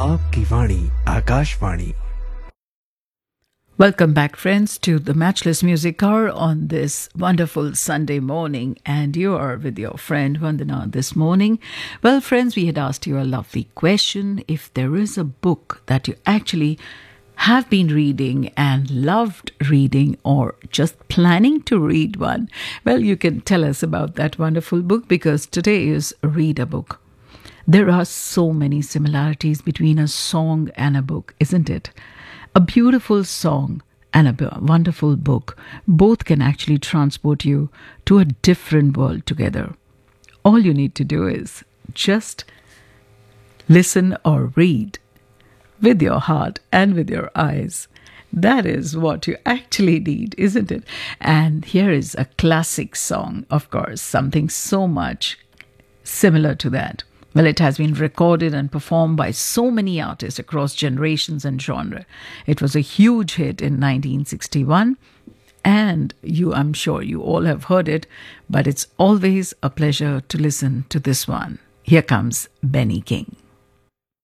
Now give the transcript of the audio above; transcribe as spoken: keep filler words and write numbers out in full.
आपकी वाणी Akashvani. Welcome back, friends, to the Matchless Music Hour on this wonderful Sunday morning. And you are with your friend Vandana this morning. Well, friends, we had asked you a lovely question. If there is a book that you actually have been reading and loved reading, or just planning to read one, well, you can tell us about that wonderful book, because today is Read a Book. There are so many similarities between a song and a book, isn't it? A beautiful song and a b- wonderful book both can actually transport you to a different world together. All you need to do is just listen or read with your heart and with your eyes. That is what you actually need, isn't it? And here is a classic song, of course, something so much similar to that. Well, it has been recorded and performed by so many artists across generations and genre. It was a huge hit in nineteen sixty-one, and you, I'm sure you all have heard it, but it's always a pleasure to listen to this one. Here comes Benny King.